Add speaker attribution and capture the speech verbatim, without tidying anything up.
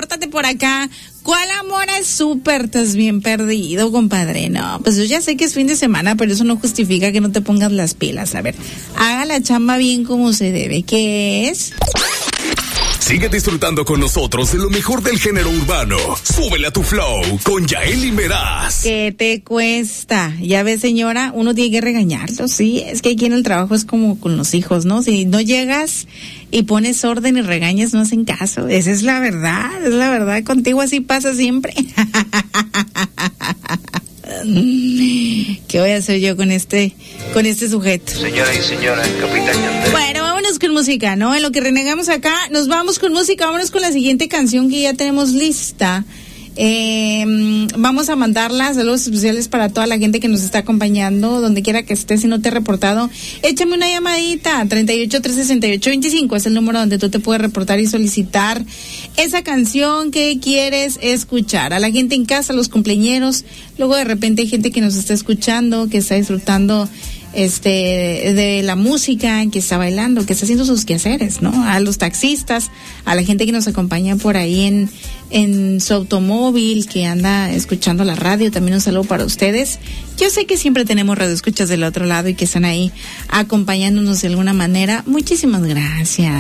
Speaker 1: repórtate por acá. ¿Cuál amor es súper? Estás bien perdido, compadre. No, pues yo ya sé que es fin de semana, pero eso no justifica que no te pongas las pilas. A ver, haga la chamba bien como se debe. ¿Qué es?
Speaker 2: Sigue disfrutando con nosotros de lo mejor del género urbano. Súbele a tu flow con Yaeli Meraz.
Speaker 1: ¿Qué te cuesta? Ya ves, señora, uno tiene que regañarlo, sí. Es que aquí en el trabajo es como con los hijos, ¿no? Si no llegas y pones orden y regañas, no hacen caso. Esa es la verdad, es la verdad. Contigo así pasa siempre. ¿Qué voy a hacer yo con este, con este sujeto?
Speaker 3: Señoras y señores, Capitán Yandel.
Speaker 1: Bueno, vámonos con música, ¿no? En lo que renegamos acá, nos vamos con música, vámonos con la siguiente canción que ya tenemos lista. Eh, vamos a mandarla, saludos especiales para toda la gente que nos está acompañando, donde quiera que estés. Si no te he reportado, échame una llamadita. Treinta y ocho, tres sesenta y ocho, veinticinco es el número donde tú te puedes reportar y solicitar esa canción que quieres escuchar. A la gente en casa, a los cumpleañeros, luego de repente hay gente que nos está escuchando, que está disfrutando este de la música, que está bailando, que está haciendo sus quehaceres, ¿no? A los taxistas, a la gente que nos acompaña por ahí en en su automóvil, que anda escuchando la radio, también un saludo para ustedes. Yo sé que siempre tenemos radioescuchas del otro lado y que están ahí acompañándonos de alguna manera. Muchísimas gracias.